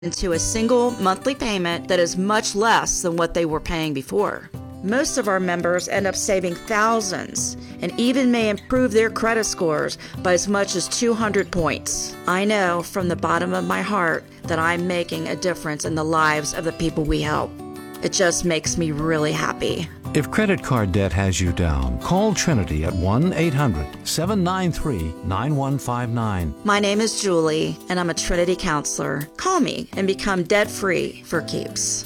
into a single monthly payment that is much less than what they were paying before. Most of our members end up saving thousands and even may improve their credit scores by as much as 200 points. I know from the bottom of my heart that I'm making a difference in the lives of the people we help. It just makes me really happy. If credit card debt has you down, call Trinity at 1-800-793-9159. My name is Julie, and I'm a Trinity counselor. Call me and become debt-free for keeps.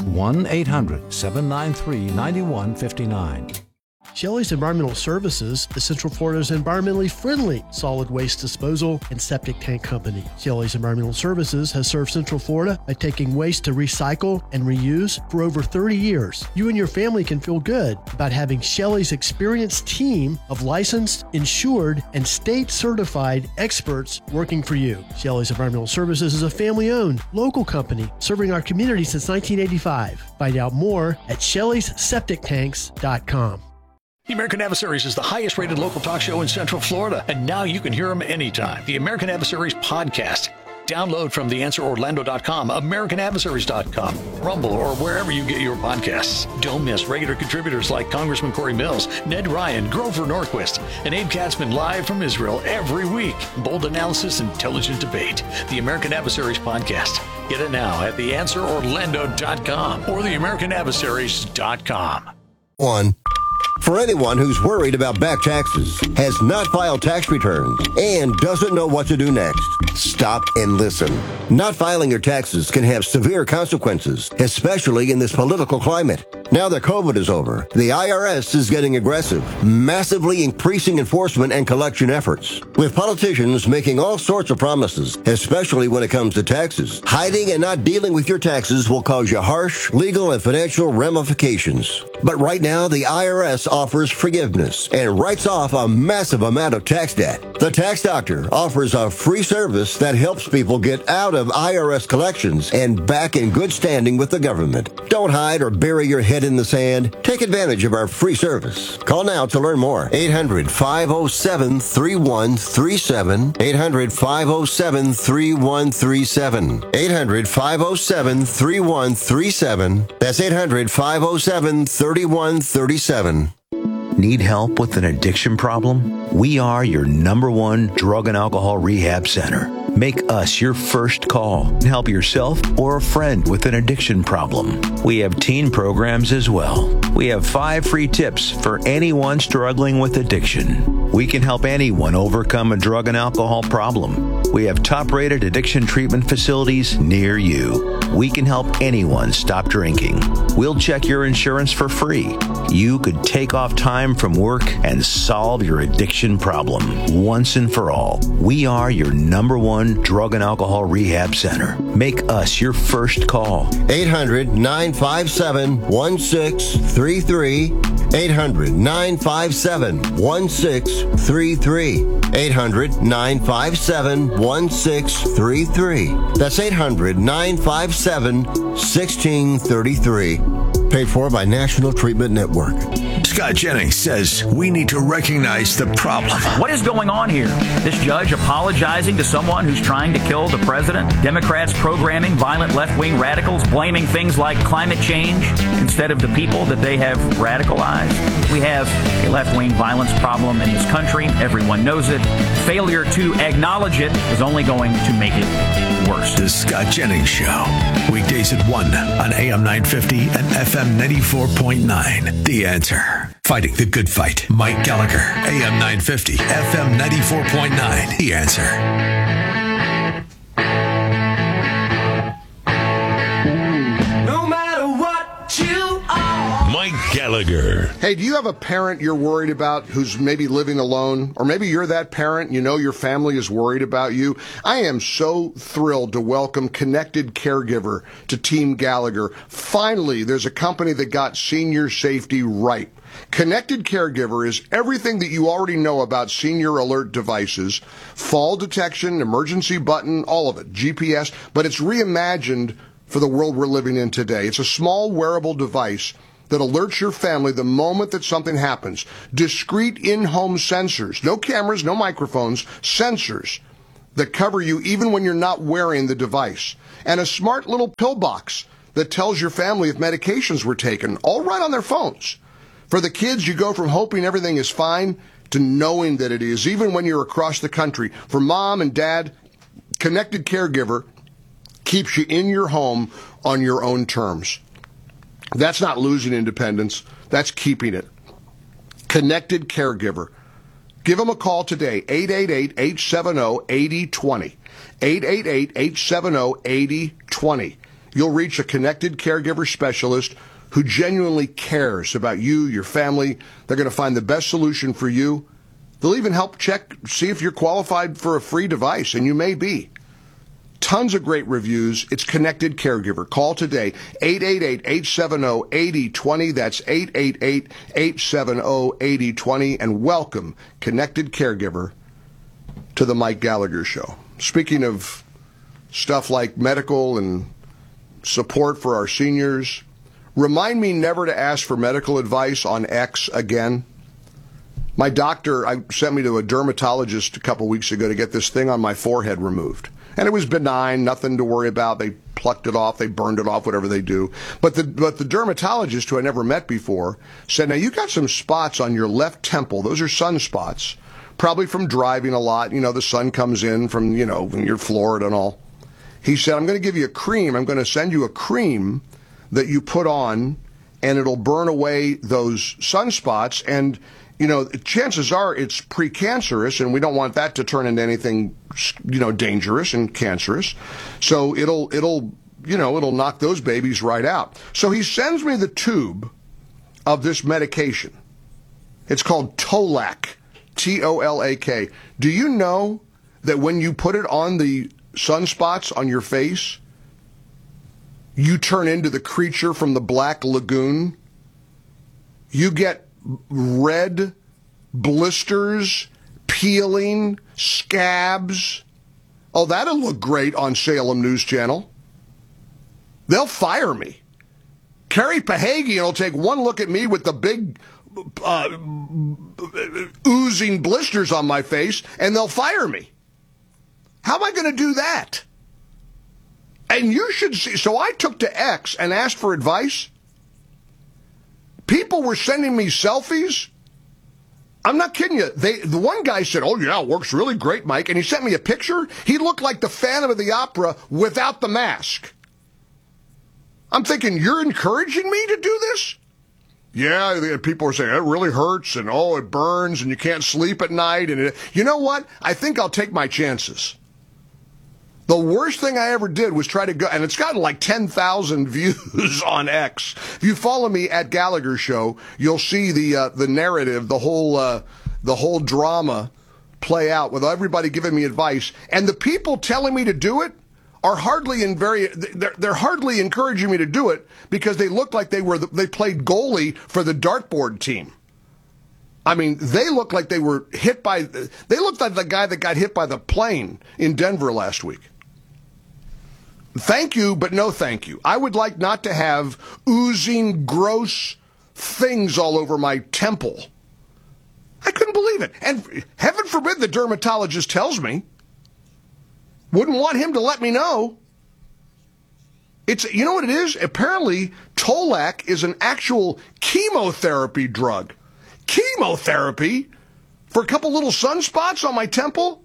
1-800-793-9159. Shelley's Environmental Services is Central Florida's environmentally friendly solid waste disposal and septic tank company. Shelley's Environmental Services has served Central Florida by taking waste to recycle and reuse for over 30 years. You and your family can feel good about having Shelley's experienced team of licensed, insured, and state-certified experts working for you. Shelley's Environmental Services is a family-owned, local company serving our community since 1985. Find out more at Shelley'sSepticTanks.com. The American Adversaries is the highest rated local talk show in Central Florida, and now you can hear them anytime. The American Adversaries podcast. Download from theanswerorlando.com, americanadversaries.com, Rumble, or wherever you get your podcasts. Don't miss regular contributors like Congressman Corey Mills, Ned Ryan, Grover Norquist, and Abe Katzman live from Israel every week. Bold analysis, intelligent debate. The American Adversaries podcast. Get it now at theanswerorlando.com or theamericanadversaries.com. For anyone who's worried about back taxes, has not filed tax returns, and doesn't know what to do next, stop and listen. Not filing your taxes can have severe consequences, especially in this political climate. Now that COVID is over, the IRS is getting aggressive, massively increasing enforcement and collection efforts. With politicians making all sorts of promises, especially when it comes to taxes, hiding and not dealing with your taxes will cause you harsh legal and financial ramifications. But right now, the IRS offers forgiveness and writes off a massive amount of tax debt. The Tax Doctor offers a free service that helps people get out of IRS collections and back in good standing with the government. Don't hide or bury your head in the sand. Take advantage of our free service. Call now to learn more. 800-507-3137. 800-507-3137. 800-507-3137. That's 800-507-3137. Need help with an addiction problem? We are your #1 drug and alcohol rehab center. Make us your first call and help yourself or a friend with an addiction problem. We have teen programs as well. We have 5 free tips for anyone struggling with addiction. We can help anyone overcome a drug and alcohol problem. We have top-rated addiction treatment facilities near you. We can help anyone stop drinking. We'll check your insurance for free. You could take off time from work and solve your addiction problem once and for all. We are your #1 drug and alcohol rehab center. Make us your first call. 800-957-1633. 800-957-1633. 800-957-1633. That's 800-957-1633. Paid for by National Treatment Network. Scott Jennings says we need to recognize the problem. What is going on here? This judge apologizing to someone who's trying to kill the president? Democrats programming violent left-wing radicals, blaming things like climate change instead of the people that they have radicalized? We have a left-wing violence problem in this country. Everyone knows it. Failure to acknowledge it is only going to make it worse. The Scott Jennings Show. Weekdays at 1 on AM 950 and FM 94.9. The Answer. Fighting the good fight. Mike Gallagher. AM 950, FM 94.9. The Answer. No matter what you are. Mike Gallagher. Hey, do you have a parent you're worried about who's maybe living alone? Or maybe you're that parent, you know your family is worried about you? I am so thrilled to welcome Connected Caregiver to Team Gallagher. Finally, there's a company that got senior safety right. Connected Caregiver is everything that you already know about senior alert devices, fall detection, emergency button, all of it, GPS, but it's reimagined for the world we're living in today. It's a small wearable device that alerts your family the moment that something happens. Discrete in-home sensors, no cameras, no microphones, sensors that cover you even when you're not wearing the device, and a smart little pill box that tells your family if medications were taken, all right on their phones. For the kids, you go from hoping everything is fine to knowing that it is, even when you're across the country. For mom and dad, Connected Caregiver keeps you in your home on your own terms. That's not losing independence. That's keeping it. Connected Caregiver. Give them a call today, 888-870-8020. 888-870-8020. You'll reach a Connected Caregiver specialist who genuinely cares about you, your family. They're going to find the best solution for you. They'll even help check, see if you're qualified for a free device, and you may be. Tons of great reviews. It's Connected Caregiver. Call today, 888-870-8020. That's 888-870-8020. And welcome, Connected Caregiver, to the Mike Gallagher Show. Speaking of stuff like medical and support for our seniors, remind me never to ask for medical advice on X again. My doctor sent me to a dermatologist a couple weeks ago to get this thing on my forehead removed. And it was benign, nothing to worry about. They plucked it off, they burned it off, whatever they do. But the dermatologist, who I never met before, said, now you got some spots on your left temple. Those are sunspots, probably from driving a lot. You know, the sun comes in from, when you're Florida and all. He said, I'm going to give you a cream. I'm going to send you a cream that you put on, and it'll burn away those sunspots. And chances are it's precancerous, and we don't want that to turn into anything, dangerous and cancerous. So it'll knock those babies right out. So he sends me the tube of this medication. It's called Tolak, T-O-L-A-K. Do you know that when you put it on the sunspots on your face, you turn into the creature from the Black Lagoon? You get red blisters, peeling, scabs. Oh, that'll look great on Salem News Channel. They'll fire me. Carrie Pahagian will take one look at me with the big oozing blisters on my face, and they'll fire me. How am I going to do that? And you should see. So I took to X and asked for advice. People were sending me selfies. I'm not kidding you. The one guy said, oh, yeah, it works really great, Mike. And he sent me a picture. He looked like the Phantom of the Opera without the mask. I'm thinking, you're encouraging me to do this? Yeah, people are saying, it really hurts, and oh, it burns, and you can't sleep at night. And you know what? I think I'll take my chances. The worst thing I ever did was try to go, and it's gotten like 10,000 views on X. If you follow me at Gallagher Show, you'll see the narrative, the whole drama play out with everybody giving me advice. And the people telling me to do it are they're hardly encouraging me to do it because they look like they played goalie for the dartboard team. I mean, they look like they looked like the guy that got hit by the plane in Denver last week. Thank you, but no thank you. I would like not to have oozing, gross things all over my temple. I couldn't believe it. And heaven forbid the dermatologist tells me. Wouldn't want him to let me know. You know what it is? Apparently, Tolak is an actual chemotherapy drug. Chemotherapy? For a couple little sunspots on my temple?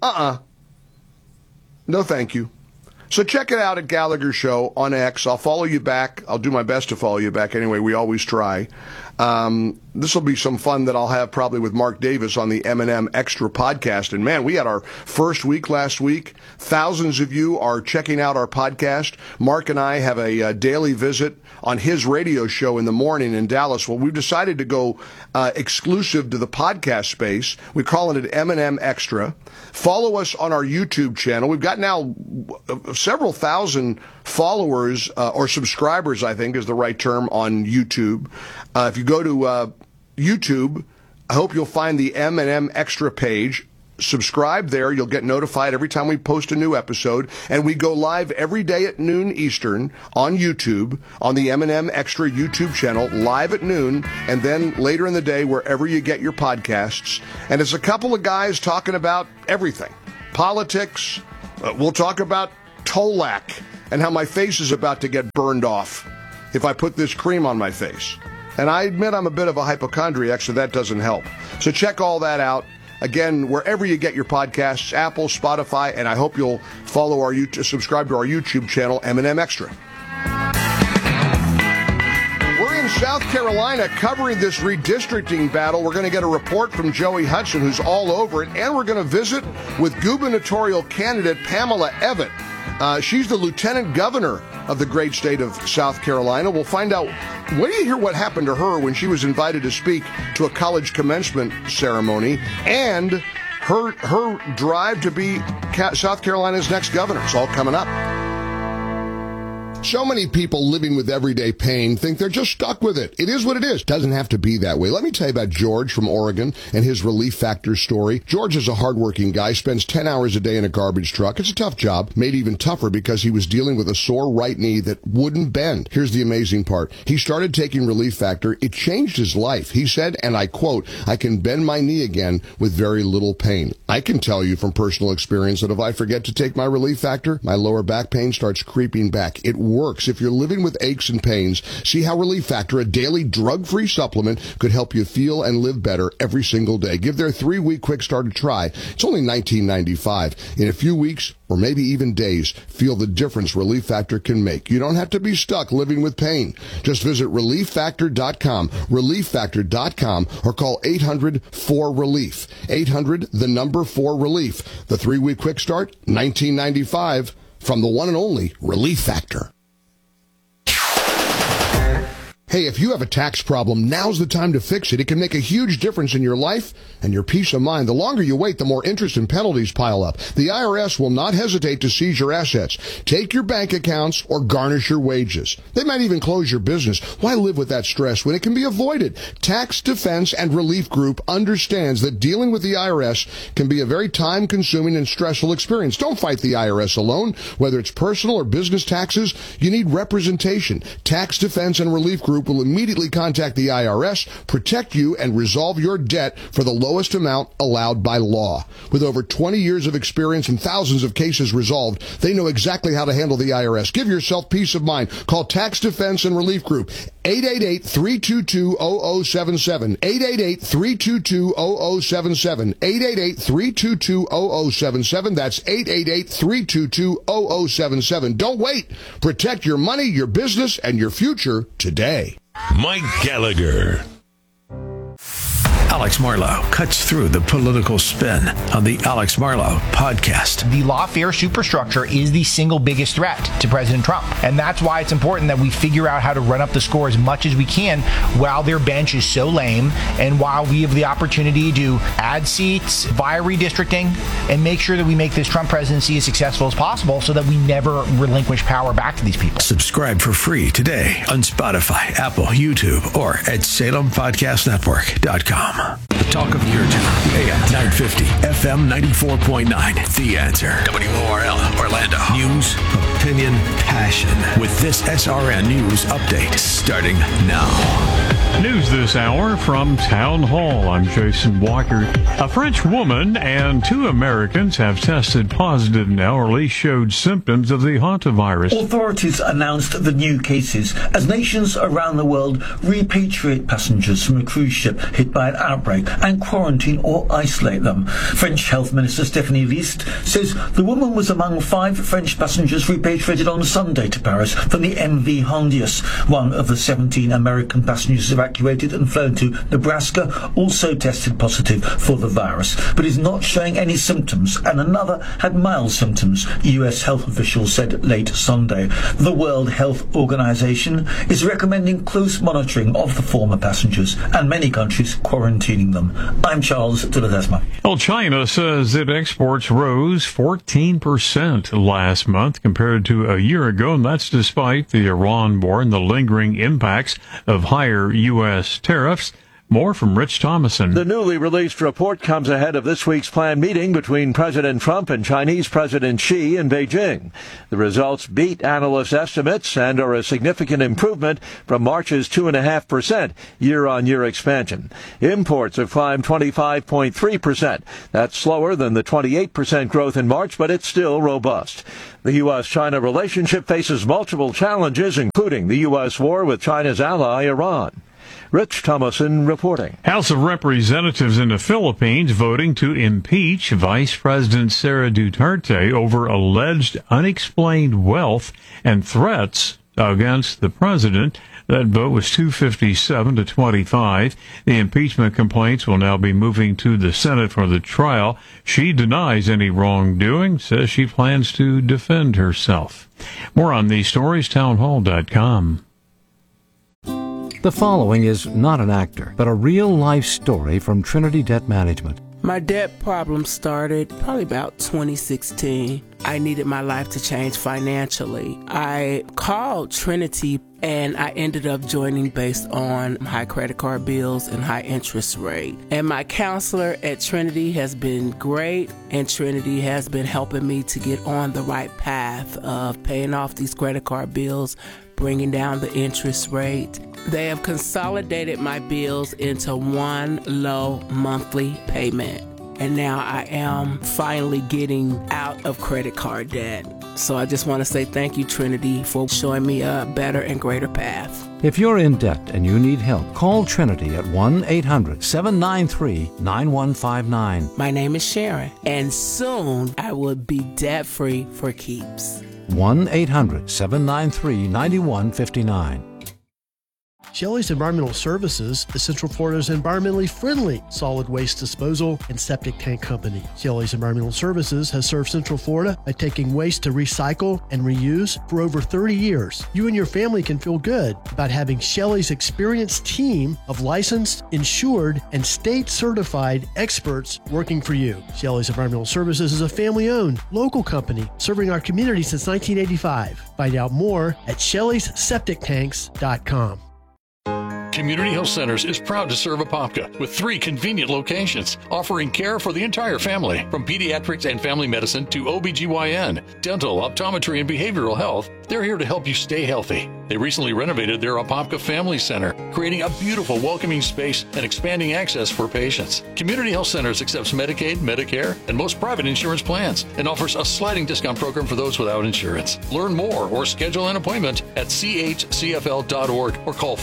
No thank you. So check it out at Gallagher Show on X. I'll follow you back. I'll do my best to follow you back anyway. We always try. This will be some fun that I'll have probably with Mark Davis on the M&M Extra podcast. And man, we had our first week last week. Thousands of you are checking out our podcast. Mark and I have a daily visit on his radio show in the morning in Dallas. Well, we've decided to go exclusive to the podcast space. We're calling it M&M Extra. Follow us on our YouTube channel. We've got now several thousand followers or subscribers, I think is the right term, on YouTube. If you go to YouTube, I hope you'll find the M&M Extra page. Subscribe there. You'll get notified every time we post a new episode. And we go live every day at noon Eastern on YouTube, on the M&M Extra YouTube channel, live at noon, and then later in the day wherever you get your podcasts. And it's a couple of guys talking about everything. Politics, We'll talk about Tolac and how my face is about to get burned off if I put this cream on my face. And I admit I'm a bit of a hypochondriac, so that doesn't help. So check all that out. Again, wherever you get your podcasts, Apple, Spotify, and I hope you'll subscribe to our YouTube channel, M&M Extra. We're in South Carolina covering this redistricting battle. We're going to get a report from Joey Hudson, who's all over it, and we're going to visit with gubernatorial candidate Pamela Evett. She's the lieutenant governor of the great state of South Carolina. We'll find out. Wait till you hear what happened to her when she was invited to speak to a college commencement ceremony, and her drive to be South Carolina's next governor. It's all coming up. So many people living with everyday pain think they're just stuck with it. It is what it is. Doesn't have to be that way. Let me tell you about George from Oregon and his Relief Factor story. George is a hardworking guy, spends 10 hours a day in a garbage truck. It's a tough job, made even tougher because he was dealing with a sore right knee that wouldn't bend. Here's the amazing part. He started taking Relief Factor. It changed his life. He said, and I quote, "I can bend my knee again with very little pain." I can tell you from personal experience that if I forget to take my Relief Factor, my lower back pain starts creeping back. It works. If you're living with aches and pains, see how Relief Factor, a daily drug-free supplement, could help you feel and live better every single day. Give their 3-week quick start a try. It's only $19.95. In a few weeks, or maybe even days, feel the difference Relief Factor can make. You don't have to be stuck living with pain. Just visit ReliefFactor.com, ReliefFactor.com, or call 800-4RELIEF. 800-4RELIEF. The 3-week quick start, $19.95, from the one and only Relief Factor. Hey, if you have a tax problem, now's the time to fix it. It can make a huge difference in your life and your peace of mind. The longer you wait, the more interest and penalties pile up. The IRS will not hesitate to seize your assets, take your bank accounts, or garnish your wages. They might even close your business. Why live with that stress when it can be avoided? Tax Defense and Relief Group understands that dealing with the IRS can be a very time-consuming and stressful experience. Don't fight the IRS alone. Whether it's personal or business taxes, you need representation. Tax Defense and Relief Group will immediately contact the IRS, protect you, and resolve your debt for the lowest amount allowed by law. With over 20 years of experience and thousands of cases resolved, they know exactly how to handle the IRS. Give yourself peace of mind. Call Tax Defense and Relief Group, 888-322-0077, 888-322-0077, 888-322-0077. That's 888-322-0077. Don't wait. Protect your money, your business, and your future today. Mike Gallagher. Alex Marlow cuts through the political spin on the Alex Marlow podcast. The lawfare superstructure is the single biggest threat to President Trump. And that's why it's important that we figure out how to run up the score as much as we can while their bench is so lame and while we have the opportunity to add seats via redistricting and make sure that we make this Trump presidency as successful as possible so that we never relinquish power back to these people. Subscribe for free today on Spotify, Apple, YouTube, or at SalemPodcastNetwork.com. The talk of your town. AM 950, FM 94.9. The Answer. WORL, Orlando. News, opinion, passion. With this SRN News update starting now. News this hour from Town Hall. I'm Jason Walker. A French woman and 2 Americans have tested positive now, or at least showed symptoms of the hantavirus. Authorities announced the new cases as nations around the world repatriate passengers from a cruise ship hit by an outbreak and quarantine or isolate them. French Health Minister Stephanie List says the woman was among 5 French passengers repatriated on Sunday to Paris from the MV Hondius. One of the 17 American passengers evacuated and flown to Nebraska also tested positive for the virus, but is not showing any symptoms, and another had mild symptoms, U.S. health officials said late Sunday. The World Health Organization is recommending close monitoring of the former passengers and many countries quarantining them. I'm Charles de Ledesma. Well, China says that exports rose 14% last month compared to a year ago, and that's despite the Iran war and the lingering impacts of higher U.S. tariffs. More from Rich Thomason. The newly released report comes ahead of this week's planned meeting between President Trump and Chinese President Xi in Beijing. The results beat analyst estimates and are a significant improvement from March's 2.5% year-on-year expansion. Imports have climbed 25.3%. That's slower than the 28% growth in March, but it's still robust. The U.S.-China relationship faces multiple challenges, including the U.S. war with China's ally, Iran. Rich Thomason reporting. House of Representatives in the Philippines voting to impeach Vice President Sara Duterte over alleged unexplained wealth and threats against the president. That vote was 257 to 25. The impeachment complaints will now be moving to the Senate for the trial. She denies any wrongdoing, says she plans to defend herself. More on these stories, townhall.com. The following is not an actor, but a real-life story from Trinity Debt Management. My debt problem started probably about 2016. I needed my life to change financially. I called Trinity and I ended up joining based on high credit card bills and high interest rate. And my counselor at Trinity has been great, and Trinity has been helping me to get on the right path of paying off these credit card bills, bringing down the interest rate. They have consolidated my bills into one low monthly payment. And now I am finally getting out of credit card debt. So I just want to say thank you, Trinity, for showing me a better and greater path. If you're in debt and you need help, call Trinity at 1-800-793-9159. My name is Sharon, and soon I will be debt-free for keeps. 1-800-793-9159. Shelley's Environmental Services is Central Florida's environmentally friendly solid waste disposal and septic tank company. Shelley's Environmental Services has served Central Florida by taking waste to recycle and reuse for over 30 years. You and your family can feel good about having Shelley's experienced team of licensed, insured, and state-certified experts working for you. Shelley's Environmental Services is a family-owned, local company serving our community since 1985. Find out more at Shelley'sSepticTanks.com. Community Health Centers is proud to serve Apopka with 3 convenient locations, offering care for the entire family, from pediatrics and family medicine to OBGYN, dental, optometry, and behavioral health. They're here to help you stay healthy. They recently renovated their Apopka Family Center, creating a beautiful, welcoming space and expanding access for patients. Community Health Centers accepts Medicaid, Medicare, and most private insurance plans, and offers a sliding discount program for those without insurance. Learn more or schedule an appointment at chcfl.org or call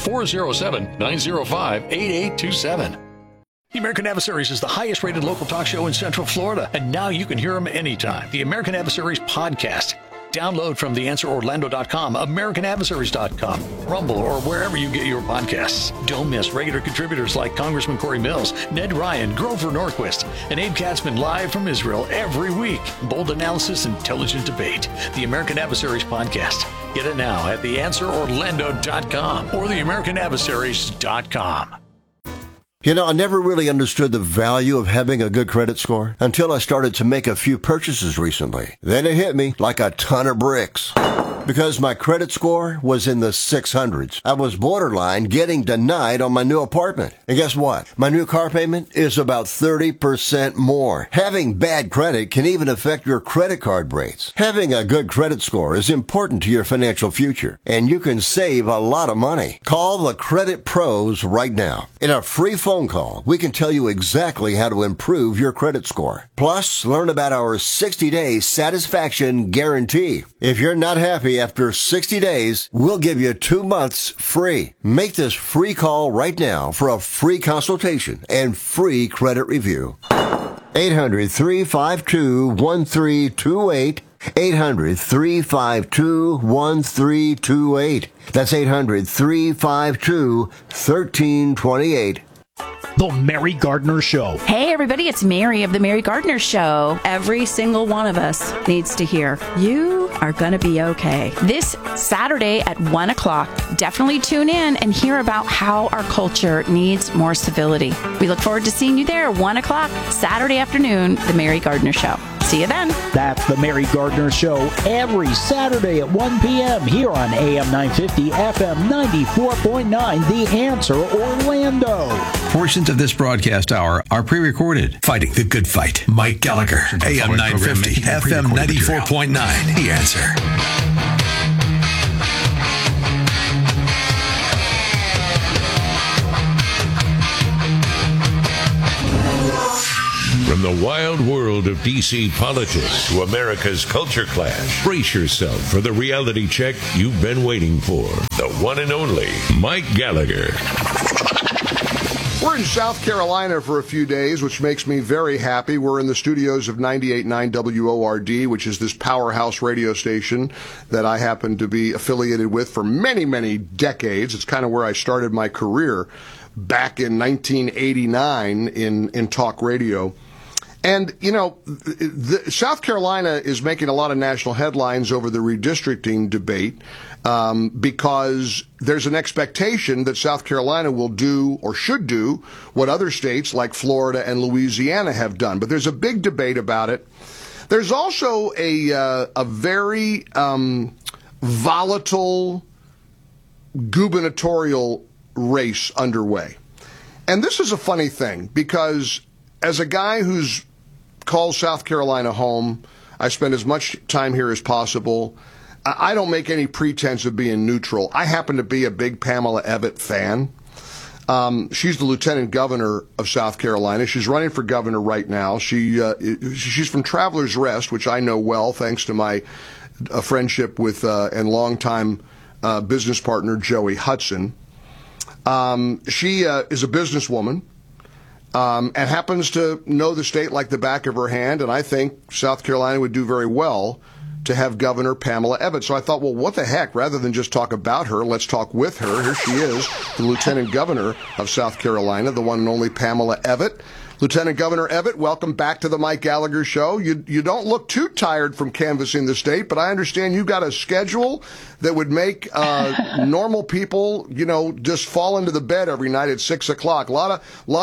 407-905-8827. The American Adversaries is the highest rated local talk show in Central Florida, and now you can hear them anytime. The American Adversaries podcast. Download from theanswerorlando.com, americanadversaries.com, Rumble, or wherever you get your podcasts. Don't miss regular contributors like Congressman Corey Mills, Ned Ryan, Grover Norquist, and Abe Katzman live from Israel every week. Bold analysis, intelligent debate. The American Adversaries podcast. Get it now at theanswerorlando.com or theamericanadversaries.com. You know, I never really understood the value of having a good credit score until I started to make a few purchases recently. Then it hit me like a ton of bricks. Because my credit score was in the 600s. I was borderline getting denied on my new apartment. And guess what? My new car payment is about 30% more. Having bad credit can even affect your credit card rates. Having a good credit score is important to your financial future, and you can save a lot of money. Call the Credit Pros right now. In a free phone call, we can tell you exactly how to improve your credit score. Plus, learn about our 60-day satisfaction guarantee. If you're not happy after 60 days, we'll give you 2 months free. Make this free call right now for a free consultation and free credit review. 800-352-1328. 800-352-1328. That's 800-352-1328. The Mary Gardner Show. Hey, everybody, it's Mary of The Mary Gardner Show. Every single one of us needs to hear, you are going to be okay. This Saturday at 1 o'clock, definitely tune in and hear about how our culture needs more civility. We look forward to seeing you there at 1 o'clock Saturday afternoon, The Mary Gardner Show. See you then. That's the Mary Gardner Show every Saturday at 1 p.m. here on AM 950, FM 94.9, The Answer, Orlando. Portions of this broadcast hour are pre-recorded. Fighting the Good Fight. Mike Gallagher, AM 950, FM 94.9, The Answer. From the wild world of D.C. politics to America's culture clash, brace yourself for the reality check you've been waiting for. The one and only Mike Gallagher. We're in South Carolina for a few days, which makes me very happy. We're in the studios of 98.9 WORD, which is this powerhouse radio station that I happen to be affiliated with for many, many decades. It's kind of where I started my career back in 1989 in talk radio. And, you know, South Carolina is making a lot of national headlines over the redistricting debate because there's an expectation that South Carolina will do or should do what other states like Florida and Louisiana have done. But there's a big debate about it. There's also a very volatile gubernatorial race underway. And this is a funny thing because as a guy who's calls South Carolina home, I spend as much time here as possible. I don't make any pretense of being neutral. I happen to be a big Pamela Evette fan. She's the lieutenant governor of South Carolina. She's running for governor right now. She's from Travelers Rest, which I know well thanks to my friendship with and longtime business partner Joey Hudson. She is a businesswoman. And happens to know the state like the back of her hand, and I think South Carolina would do very well to have Governor Pamela Evette. So I thought, well, what the heck? Rather than just talk about her, let's talk with her. Here she is, the Lieutenant Governor of South Carolina, the one and only Pamela Evette. Lieutenant Governor Evette, welcome back to the Mike Gallagher Show. You don't look too tired from canvassing the state, but I understand you've got a schedule that would make normal people, you know, just fall into the bed every night at 6 o'clock. A lot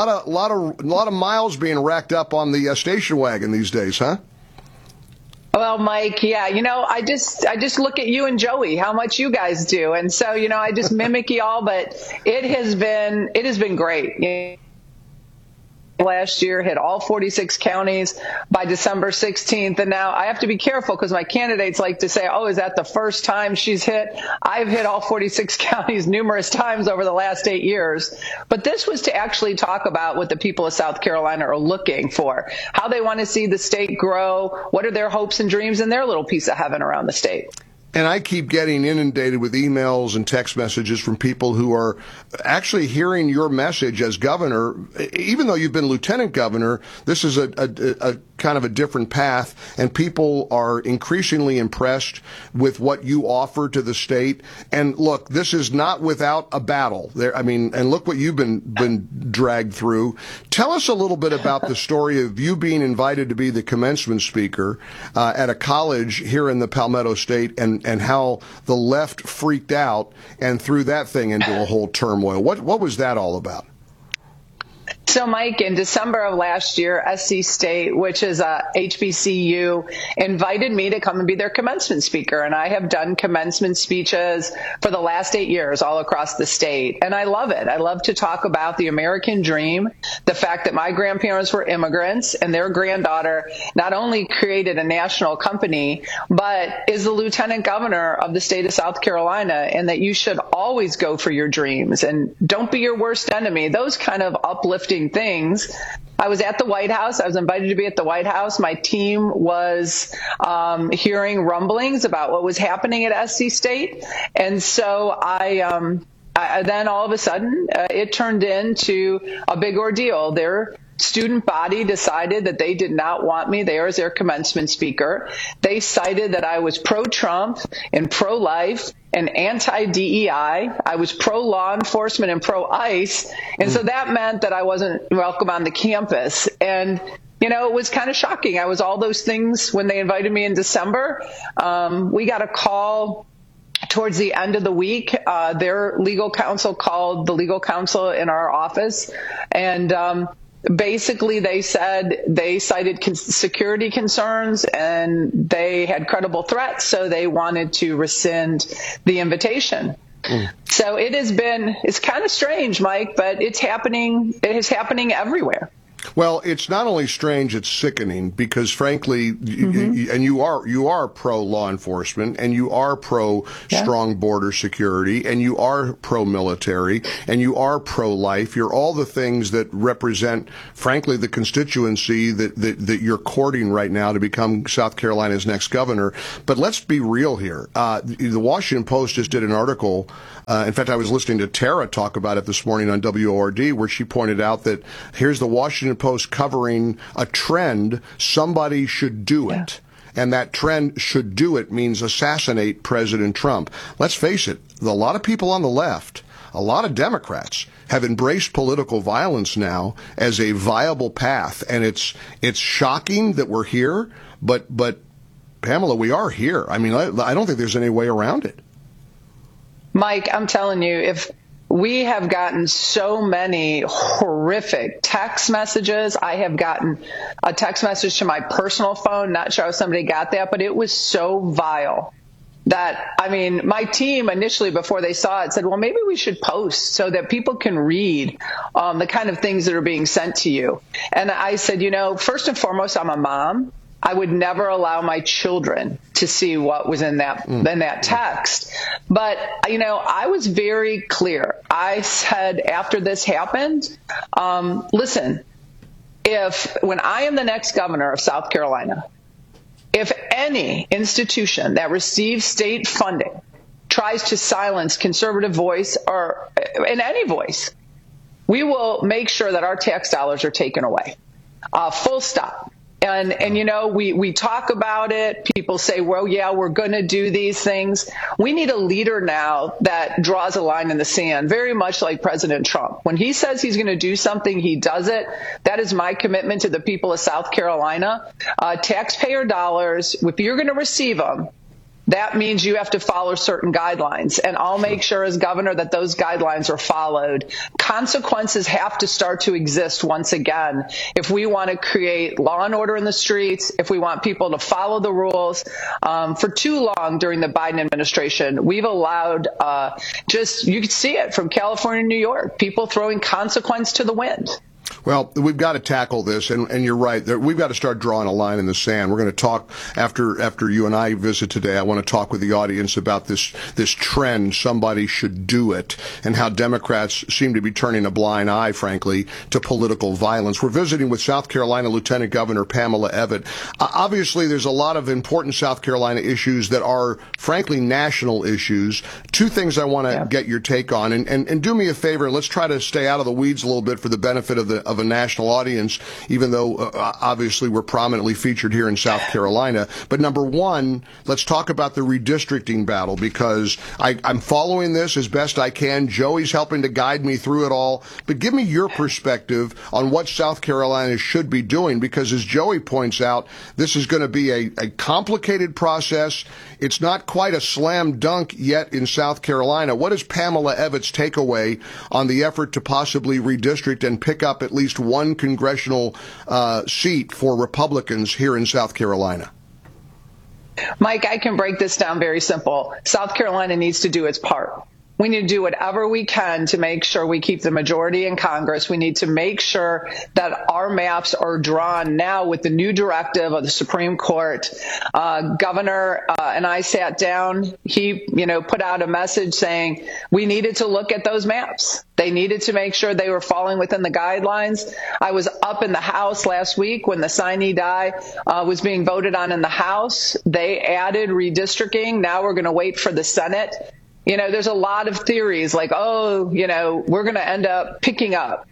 of miles being racked up on the station wagon these days, huh? Well, Mike, yeah, you know, I just look at you and Joey, how much you guys do, and so you know, I just mimic y'all. But it has been great. Last year hit all 46 counties by December 16th. And now I have to be careful because my candidates like to say, oh, is that the first time she's hit? I've hit all 46 counties numerous times over the last 8 years. But this was to actually talk about what the people of South Carolina are looking for, how they want to see the state grow, what are their hopes and dreams in their little piece of heaven around the state. And I keep getting inundated with emails and text messages from people who are actually hearing your message as governor. Even though you've been lieutenant governor, this is a kind of a different path, and people are increasingly impressed with what you offer to the state. And look, this is not without a battle. And look what you've been dragged through. Tell us a little bit about the story of you being invited to be the commencement speaker at a college here in the Palmetto State, and how the left freaked out and threw that thing into a whole turmoil. What was that all about? So, Mike, in December of last year, SC State, which is a HBCU, invited me to come and be their commencement speaker. And I have done commencement speeches for the last 8 years all across the state. And I love it. I love to talk about the American dream, the fact that my grandparents were immigrants and their granddaughter not only created a national company, but is the lieutenant governor of the state of South Carolina, and that you should always go for your dreams and don't be your worst enemy. Those kind of uplifting things. I was at the White House. I was invited to be at the White House. My team was hearing rumblings about what was happening at SC State. And so I then all of a sudden it turned into a big ordeal. Their student body decided that they did not want me there as their commencement speaker. They cited that I was pro-Trump and pro-life and anti-DEI. I was pro-law enforcement and pro-ICE. And so that meant that I wasn't welcome on the campus. And, you know, it was kind of shocking. I was all those things when they invited me in December. We got a call towards the end of the week. Their legal counsel called the legal counsel in our office and Basically, they said they cited security concerns and they had credible threats, so they wanted to rescind the invitation. So it's kind of strange, Mike, but it's happening. It is happening everywhere. Well, it's not only strange, it's sickening because, frankly, and you are pro law enforcement, and you are pro strong border security, and you are pro military, and you are pro life. You're all the things that represent, frankly, the constituency that you're courting right now to become South Carolina's next governor. But let's be real here. The Washington Post just did an article. In fact, I was listening to Tara talk about it this morning on WORD, where she pointed out that here's the Washington Post covering a trend, somebody should do it. And that trend, should do it, means assassinate President Trump. Let's face it, a lot of people on the left, a lot of Democrats, have embraced political violence now as a viable path. And it's shocking that we're here, but Pamela, we are here. I mean, I don't think there's any way around it. Mike, I'm telling you, if we have gotten so many horrific text messages. I have gotten a text message to my personal phone, not sure how somebody got that, but it was so vile that, I mean, my team initially, before they saw it, said, well, maybe we should post so that people can read the kind of things that are being sent to you. And I said, first and foremost, I'm a mom. I would never allow my children to see what was in that text. But, I was very clear. I said after this happened, listen, when I am the next governor of South Carolina, if any institution that receives state funding tries to silence conservative voice or in any voice, we will make sure that our tax dollars are taken away. Full stop. And we talk about it. People say, well, yeah, we're going to do these things. We need a leader now that draws a line in the sand, very much like President Trump. When he says he's going to do something, he does it. That is my commitment to the people of South Carolina. Taxpayer dollars, if you're going to receive them, that means you have to follow certain guidelines. And I'll make sure as governor that those guidelines are followed. Consequences have to start to exist once again if we want to create law and order in the streets, if we want people to follow the rules. For too long during the Biden administration, we've allowed you can see it from California and New York, people throwing consequence to the wind. Well, we've got to tackle this, and you're right. We've got to start drawing a line in the sand. We're going to talk after you and I visit today. I want to talk with the audience about this trend, somebody should do it, and how Democrats seem to be turning a blind eye, frankly, to political violence. We're visiting with South Carolina Lieutenant Governor Pamela Evette. Obviously, there's a lot of important South Carolina issues that are, frankly, national issues. Two things I want to get your take on, and do me a favor, and let's try to stay out of the weeds a little bit for the benefit of a national audience, even though obviously we're prominently featured here in South Carolina. But number one, let's talk about the redistricting battle, because I'm following this as best I can. Joey's helping to guide me through it all. But give me your perspective on what South Carolina should be doing, because as Joey points out, this is going to be a complicated process. It's not quite a slam dunk yet in South Carolina. What is Pamela Evette's takeaway on the effort to possibly redistrict and pick up at least one congressional seat for Republicans here in South Carolina? Mike, I can break this down very simple. South Carolina needs to do its part. We need to do whatever we can to make sure we keep the majority in Congress. We need to make sure that our maps are drawn now with the new directive of the Supreme Court. Governor and I sat down. He, put out a message saying we needed to look at those maps. They needed to make sure they were falling within the guidelines. I was up in the House last week when the sine die was being voted on in the House. They added redistricting. Now we're going to wait for the Senate. There's a lot of theories like, we're going to end up picking up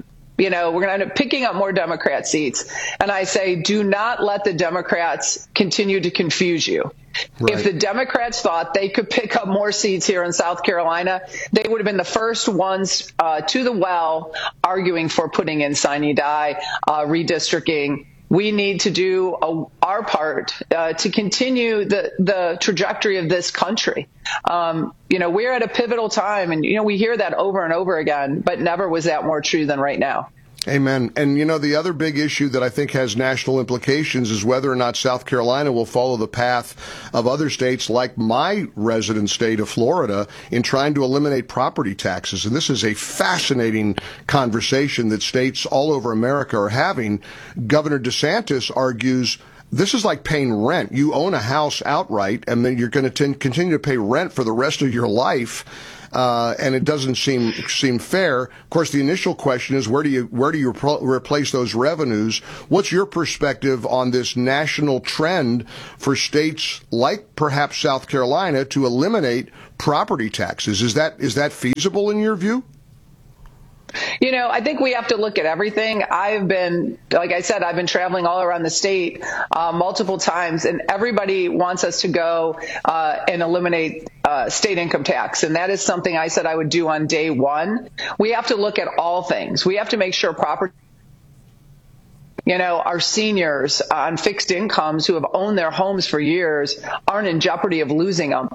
more Democrat seats. And I say, do not let the Democrats continue to confuse you. Right. If the Democrats thought they could pick up more seats here in South Carolina, they would have been the first ones to the well arguing for putting in sine die, redistricting. We need to do our part to continue the trajectory of this country. We're at a pivotal time, and we hear that over and over again, but never was that more true than right now. Amen. And, the other big issue that I think has national implications is whether or not South Carolina will follow the path of other states like my resident state of Florida in trying to eliminate property taxes. And this is a fascinating conversation that states all over America are having. Governor DeSantis argues this is like paying rent. You own a house outright, and then you're going to continue to pay rent for the rest of your life. And it doesn't seem fair. Of course, the initial question is where do you replace those revenues? What's your perspective on this national trend for states like perhaps South Carolina to eliminate property taxes? Is that feasible in your view? I think we have to look at everything. Like I said, I've been traveling all around the state multiple times, and everybody wants us to go and eliminate state income tax. And that is something I said I would do on day one. We have to look at all things. We have to make sure property, our seniors on fixed incomes who have owned their homes for years aren't in jeopardy of losing them.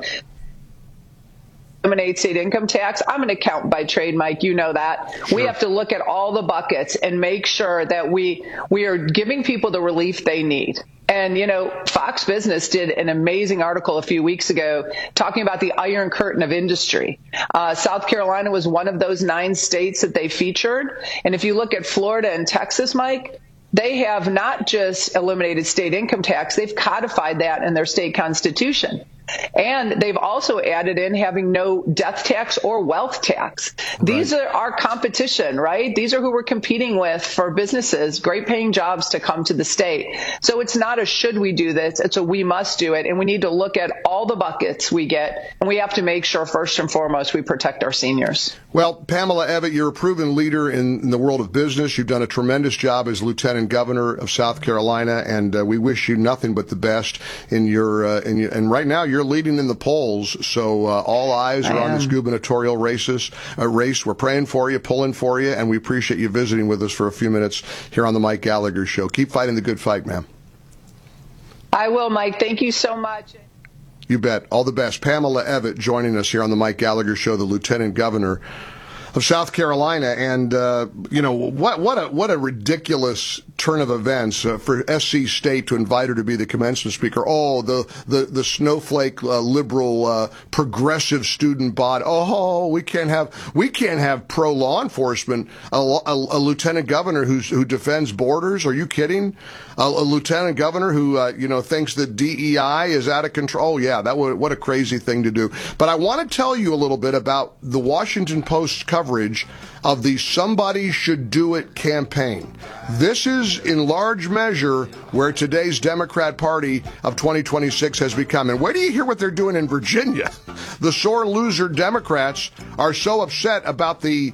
Eliminate state income tax. I'm an accountant by trade, Mike. You know that. Sure. We have to look at all the buckets and make sure that we are giving people the relief they need. And, Fox Business did an amazing article a few weeks ago talking about the Iron Curtain of industry. South Carolina was one of those 9 states that they featured. And if you look at Florida and Texas, Mike, they have not just eliminated state income tax, they've codified that in their state constitution. And they've also added in having no death tax or wealth tax. Right. These are our competition, right? These are who we're competing with for businesses, great paying jobs to come to the state. So it's not a should we do this, it's a we must do it. And we need to look at all the buckets we get, and we have to make sure first and foremost we protect our seniors. Well, Pamela Evette, you're a proven leader in the world of business. You've done a tremendous job as Lieutenant Governor of South Carolina, and we wish you nothing but the best in your and right now you're leading in the polls, so all eyes are on this gubernatorial race. We're praying for you, pulling for you, and we appreciate you visiting with us for a few minutes here on the Mike Gallagher Show. Keep fighting the good fight, ma'am. I will, Mike. Thank you so much. You bet. All the best. Pamela Evette joining us here on the Mike Gallagher Show, the Lieutenant Governor of South Carolina. And, what a ridiculous turn of events for SC State to invite her to be the commencement speaker. Oh, the snowflake liberal progressive student body. Oh, we can't have pro law enforcement. A lieutenant governor who defends borders. Are you kidding? A lieutenant governor who thinks that DEI is out of control. Oh, yeah, what a crazy thing to do. But I want to tell you a little bit about the Washington Post's coverage of the Somebody Should Do It campaign. This is in large measure where today's Democrat Party of 2026 has become. And wait till you hear what they're doing in Virginia. The sore loser Democrats are so upset about the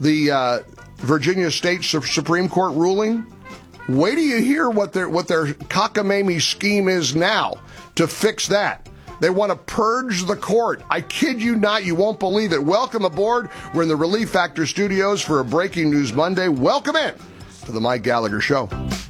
Virginia State Supreme Court ruling. Wait till you hear what their cockamamie scheme is now to fix that. They want to purge the court. I kid you not, you won't believe it. Welcome aboard. We're in the Relief Factor studios for a Breaking News Monday. Welcome in to the Mike Gallagher Show.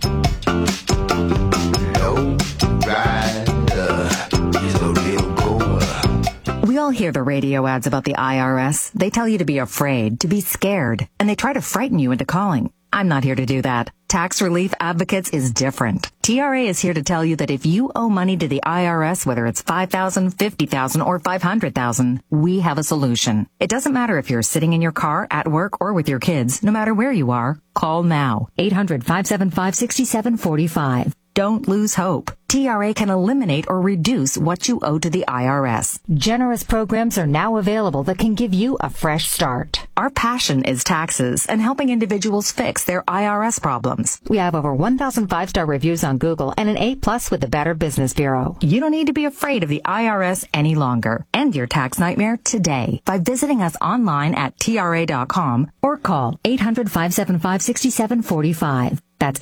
We all hear the radio ads about the IRS. They tell you to be afraid, to be scared, and they try to frighten you into calling. I'm not here to do that. Tax Relief Advocates is different. TRA is here to tell you that if you owe money to the IRS, whether it's $5,000, $50,000, or $500,000, we have a solution. It doesn't matter if you're sitting in your car, at work, or with your kids. No matter where you are, call now. 800-575-6745. Don't lose hope. TRA can eliminate or reduce what you owe to the IRS. Generous programs are now available that can give you a fresh start. Our passion is taxes and helping individuals fix their IRS problems. We have over 1,000 5-star reviews on Google and an A+ with the Better Business Bureau. You don't need to be afraid of the IRS any longer. End your tax nightmare today by visiting us online at TRA.com or call 800-575-6745. That's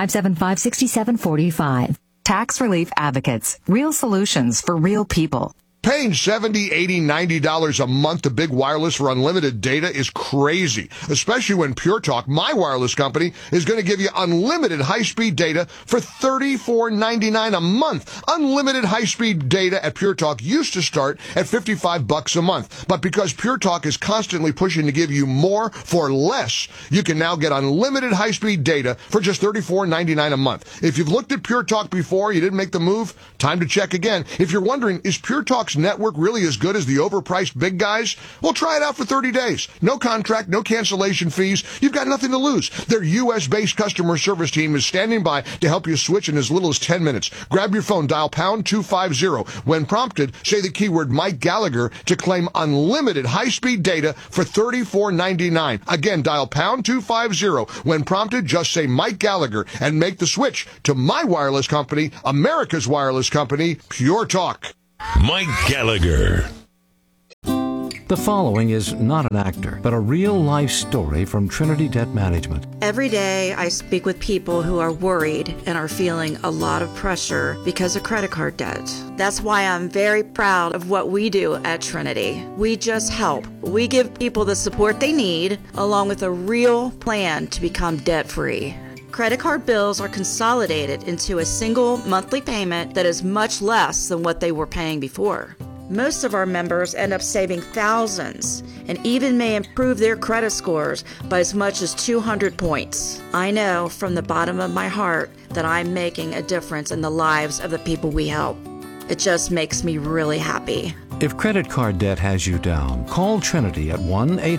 800-575-6745. Tax Relief Advocates. Real solutions for real people. Paying $70, $80, $90 a month to Big Wireless for unlimited data is crazy, especially when Pure Talk, my wireless company, is going to give you unlimited high-speed data for $34.99 a month. Unlimited high-speed data at Pure Talk used to start at $55 a month, but because Pure Talk is constantly pushing to give you more for less, you can now get unlimited high-speed data for just $34.99 a month. If you've looked at Pure Talk before, you didn't make the move, time to check again. If you're wondering, is Pure Talk's network really as good as the overpriced big guys? Well, try it out for 30 days. No contract, no cancellation fees. You've got nothing to lose. Their U.S.-based customer service team is standing by to help you switch in as little as 10 minutes. Grab your phone, dial pound 250. When prompted, say the keyword Mike Gallagher to claim unlimited high-speed data for $34.99. Again, dial pound 250. When prompted, just say Mike Gallagher and make the switch to my wireless company, America's wireless company, Pure Talk. Mike Gallagher. The following is not an actor, but a real-life story from Trinity Debt Management. Every day, I speak with people who are worried and are feeling a lot of pressure because of credit card debt. That's why I'm very proud of what we do at Trinity. We just help. We give people the support they need, along with a real plan to become debt-free. Credit card bills are consolidated into a single monthly payment that is much less than what they were paying before. Most of our members end up saving thousands and even may improve their credit scores by as much as 200 points. I know from the bottom of my heart that I'm making a difference in the lives of the people we help. It just makes me really happy. If credit card debt has you down, call Trinity at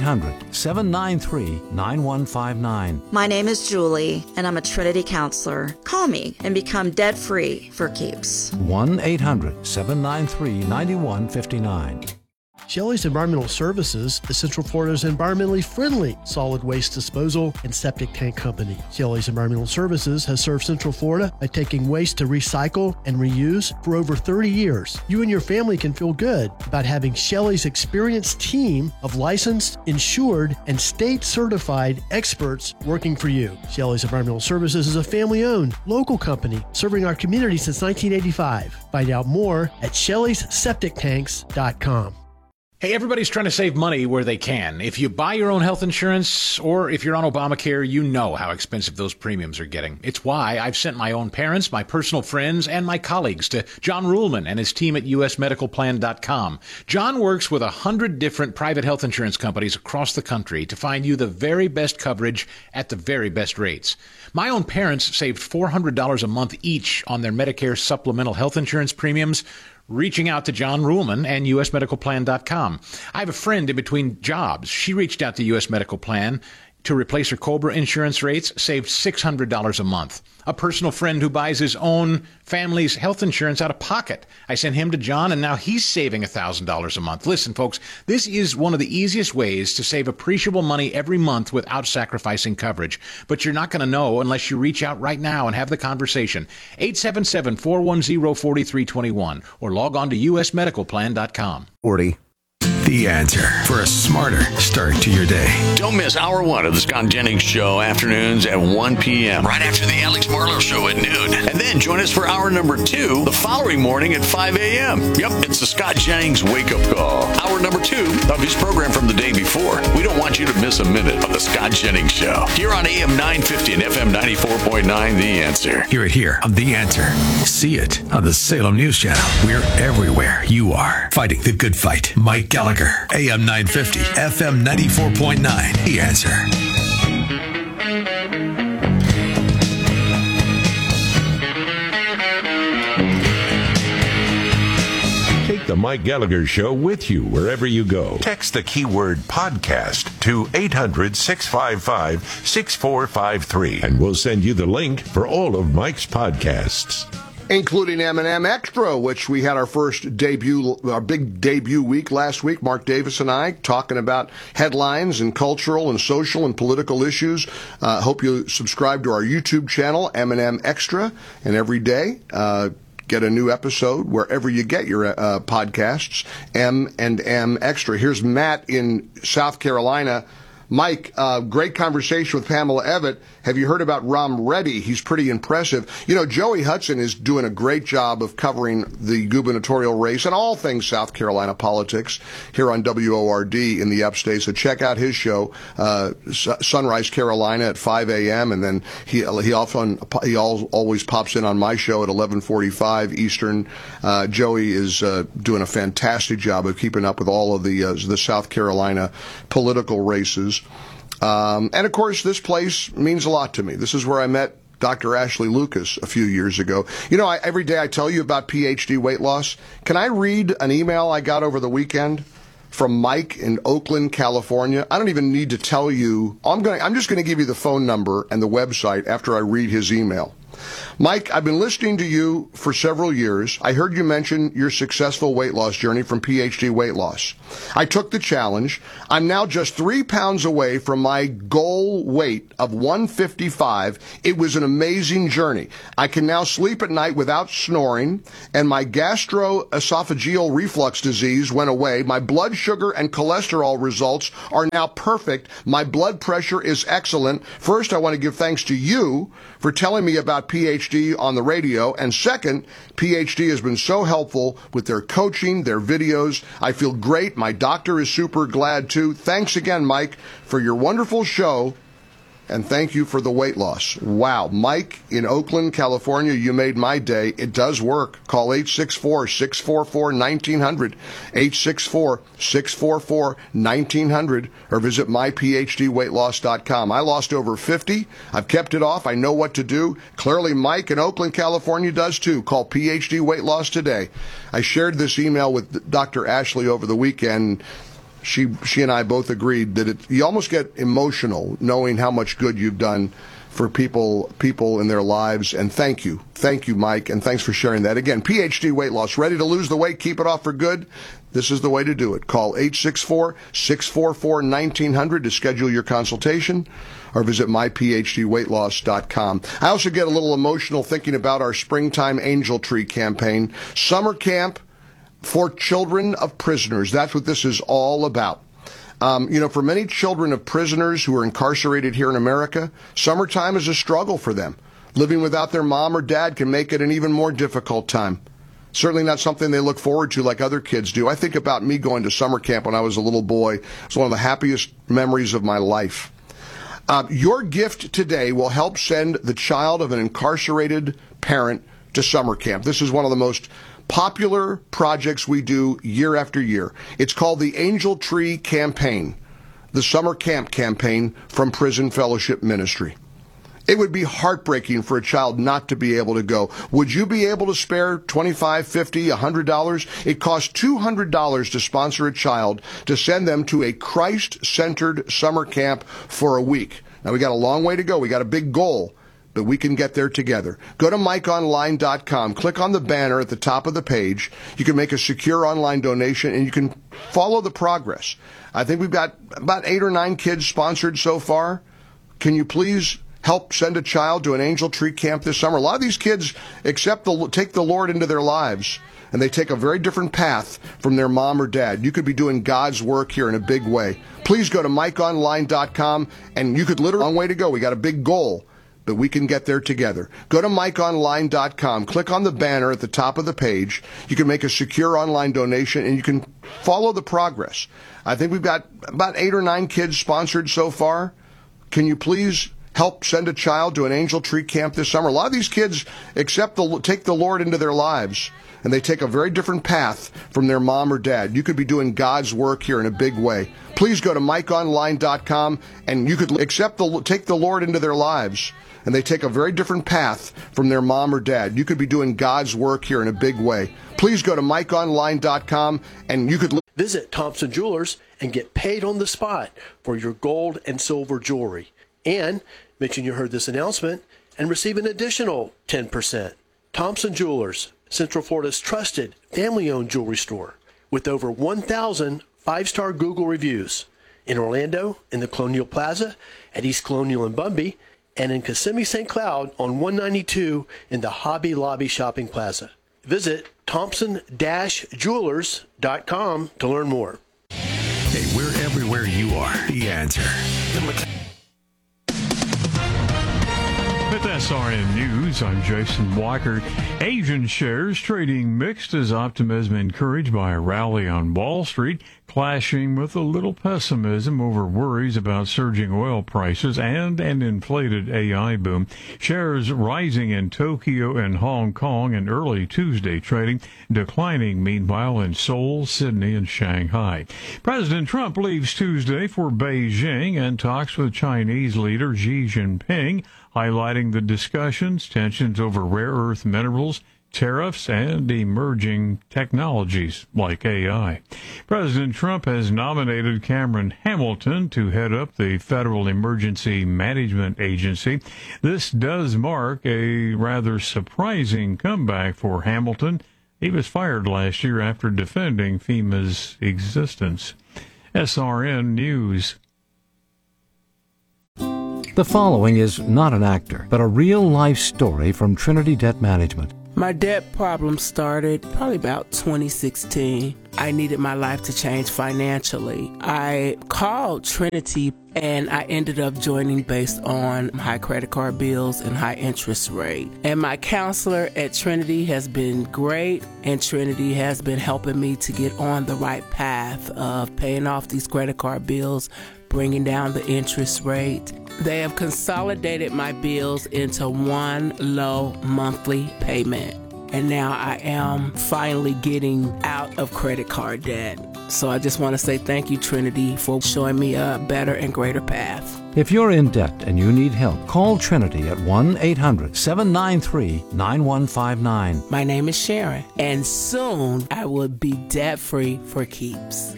1-800-793-9159. My name is Julie, and I'm a Trinity counselor. Call me and become debt-free for keeps. 1-800-793-9159. Shelley's Environmental Services is Central Florida's environmentally friendly solid waste disposal and septic tank company. Shelley's Environmental Services has served Central Florida by taking waste to recycle and reuse for over 30 years. You and your family can feel good about having Shelley's experienced team of licensed, insured, and state-certified experts working for you. Shelley's Environmental Services is a family-owned, local company serving our community since 1985. Find out more at Shelley'sSepticTanks.com. Hey, everybody's trying to save money where they can. If you buy your own health insurance or if you're on Obamacare, you know how expensive those premiums are getting. It's why I've sent my own parents, my personal friends, and my colleagues to John Ruhlman and his team at usmedicalplan.com. John works with 100 different private health insurance companies across the country to find you the very best coverage at the very best rates. My own parents saved $400 a month each on their Medicare supplemental health insurance premiums, reaching out to John Ruhlman and usmedicalplan.com. I have a friend in between jobs. She reached out to US Medical Plan to replace her COBRA insurance rates, saved $600 a month. A personal friend who buys his own family's health insurance out of pocket. I sent him to John, and now he's saving $1,000 a month. Listen, folks, this is one of the easiest ways to save appreciable money every month without sacrificing coverage. But you're not going to know unless you reach out right now and have the conversation. 877-410-4321 or log on to usmedicalplan.com. 40. The answer for a smarter start to your day. Don't miss hour one of the Scott Jennings Show, afternoons at 1 p.m. right after the Alex Marlowe Show at noon. And then join us for hour number 2 the following morning at 5 a.m. Yep, it's the Scott Jennings Wake-Up Call. Hour number 2 of his program from the day before. We don't want you to miss a minute of the Scott Jennings Show. Here on AM 950 and FM 94.9, The Answer. Hear it here on The Answer. See it on the Salem News Channel. We're everywhere you are. Fighting the good fight. Mike Gallagher. AM 950, FM 94.9. The Answer. Take the Mike Gallagher Show with you wherever you go. Text the keyword podcast to 800-655-6453 and we'll send you the link for all of Mike's podcasts, including M&M Extra, which we had our first debut, our big debut week last week. Mark Davis and I talking about headlines and cultural and social and political issues. Hope you subscribe to our YouTube channel, M&M Extra, and every day get a new episode wherever you get your podcasts, M&M Extra. Here's Matt in South Carolina. Mike, great conversation with Pamela Evett. Have you heard about Ram Reddy? He's pretty impressive. You know, Joey Hudson is doing a great job of covering the gubernatorial race and all things South Carolina politics here on WORD in the upstate. So check out his show, Sunrise Carolina at 5 a.m. And then he always pops in on my show at 11:45 Eastern. Joey is doing a fantastic job of keeping up with all of the South Carolina political races. And of course, this place means a lot to me. This is where I met Dr. Ashley Lucas a few years ago. You know, every day I tell you about PhD weight loss. Can I read an email I got over the weekend from Mike in Oakland, California? I don't even need to tell you. I'm just going to give you the phone number and the website after I read his email. Mike, I've been listening to you for several years. I heard you mention your successful weight loss journey from PhD Weight Loss. I took the challenge. I'm now just 3 pounds away from my goal weight of 155. It was an amazing journey. I can now sleep at night without snoring, and my gastroesophageal reflux disease went away. My blood sugar and cholesterol results are now perfect. My blood pressure is excellent. First, I want to give thanks to you for telling me about PhD on the radio. And second, PhD has been so helpful with their coaching, their videos. I feel great. My doctor is super glad too. Thanks again, Mike, for your wonderful show. And thank you for the weight loss. Wow. Mike in Oakland, California, you made my day. It does work. Call 864-644-1900, 864-644-1900, or visit myphdweightloss.com. I lost over 50. I've kept it off. I know what to do. Clearly, Mike in Oakland, California does too. Call PhD Weight Loss today. I shared this email with Dr. Ashley over the weekend. She and I both agreed that you almost get emotional knowing how much good you've done for people in their lives. And thank you, Mike, and thanks for sharing that. Again, PhD Weight Loss, ready to lose the weight, keep it off for good? This is the way to do it. Call 864-644-1900 to schedule your consultation, or visit myphdweightloss.com. I also get a little emotional thinking about our Springtime Angel Tree campaign, summer camp for children of prisoners. That's what this is all about. For many children of prisoners who are incarcerated here in America, summertime is a struggle for them. Living without their mom or dad can make it an even more difficult time. Certainly not something they look forward to like other kids do. I think about me going to summer camp when I was a little boy. It's one of the happiest memories of my life. Your gift today will help send the child of an incarcerated parent to summer camp. This is one of the most popular projects we do year after year. It's called the Angel Tree Campaign, the summer camp campaign from Prison Fellowship Ministry. It would be heartbreaking for a child not to be able to go. Would you be able to spare $25, $50, $100? It costs $200 to sponsor a child to send them to a Christ-centered summer camp for a week. Now, we got a long way to go. We got a big goal, but we can get there together. Go to MikeOnline.com. Click on the banner at the top of the page. You can make a secure online donation, and you can follow the progress. I think we've got about 8 or 9 kids sponsored so far. Can you please help send a child to an Angel Tree camp this summer? A lot of these kids take the Lord into their lives, and they take a very different path from their mom or dad. You could be doing God's work here in a big way. Please go to MikeOnline.com, and you could literally, long way to go. We got a big goal, but we can get there together. Go to MikeOnline.com. Click on the banner at the top of the page. You can make a secure online donation, and you can follow the progress. I think we've got about 8 or 9 kids sponsored so far. Can you please help send a child to an Angel Tree camp this summer? A lot of these kids take the Lord into their lives, and they take a very different path from their mom or dad. You could be doing God's work here in a big way. Please go to MikeOnline.com, and you could take the Lord into their lives, and they take a very different path from their mom or dad. You could be doing God's work here in a big way. Please go to MikeOnline.com, and you could visit Thompson Jewelers and get paid on the spot for your gold and silver jewelry. And mention you heard this announcement and receive an additional 10%. Thompson Jewelers, Central Florida's trusted family-owned jewelry store with over 1,000 5-star Google reviews. In Orlando, in the Colonial Plaza, at East Colonial and Bumby, and in Kissimmee St. Cloud on 192 in the Hobby Lobby Shopping Plaza. Visit Thompson-Jewelers.com to learn more. Hey, we're everywhere where you are. The Answer. With SRN News, I'm Jason Walker. Asian shares trading mixed as optimism encouraged by a rally on Wall Street, clashing with a little pessimism over worries about surging oil prices and an inflated AI boom. Shares rising in Tokyo and Hong Kong in early Tuesday trading, declining meanwhile in Seoul, Sydney, and Shanghai. President Trump leaves Tuesday for Beijing and talks with Chinese leader Xi Jinping, highlighting the discussions, tensions over rare earth minerals, tariffs, and emerging technologies like AI. President Trump has nominated Cameron Hamilton to head up the Federal Emergency Management Agency. This does mark a rather surprising comeback for Hamilton. He was fired last year after defending FEMA's existence. SRN News. The following is not an actor, but a real-life story from Trinity Debt Management. My debt problem started probably about 2016. I needed my life to change financially. I called Trinity and I ended up joining based on high credit card bills and high interest rate. And my counselor at Trinity has been great, and Trinity has been helping me to get on the right path of paying off these credit card bills, bringing down the interest rate. They have consolidated my bills into one low monthly payment. And now I am finally getting out of credit card debt. So I just want to say thank you, Trinity, for showing me a better and greater path. If you're in debt and you need help, call Trinity at 1-800-793-9159. My name is Sharon, and soon I will be debt-free for keeps.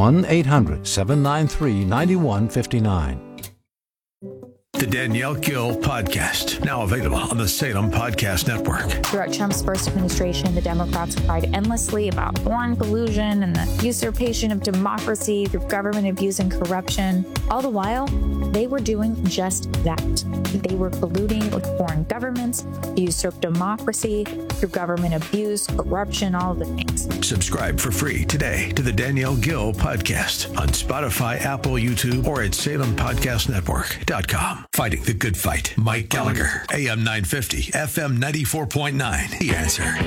1-800-793-9159. The Danielle Gill Podcast, now available on the Salem Podcast Network. Throughout Trump's first administration, the Democrats cried endlessly about foreign collusion and the usurpation of democracy through government abuse and corruption. All the while, they were doing just that. They were colluding with foreign governments to usurp democracy through government abuse, corruption, all of the things. Subscribe for free today to the Danielle Gill Podcast on Spotify, Apple, YouTube, or at SalemPodcastNetwork.com. Fighting the good fight. Mike Gallagher, AM 950, FM 94.9. The Answer.